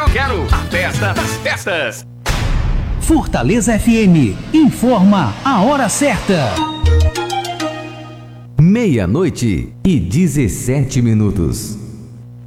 quero a festa das festas. Fortaleza FM informa a hora certa. 00:17.